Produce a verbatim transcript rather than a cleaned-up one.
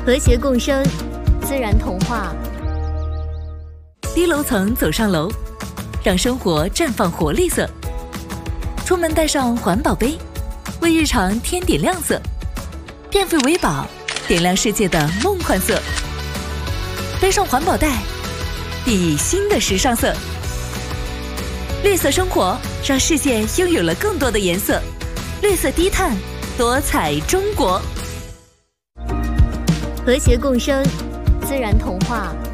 和谐共生，自然童话。 低楼层走上楼，让生活绽放活力色。出门带上环保杯，为日常添点亮色。变废为宝，点亮世界的梦幻色。背上环保袋，熠熠新的时尚色。绿色生活，让世界拥有了更多的颜色。绿色低碳，多彩中国。 和谐共生，自然童话。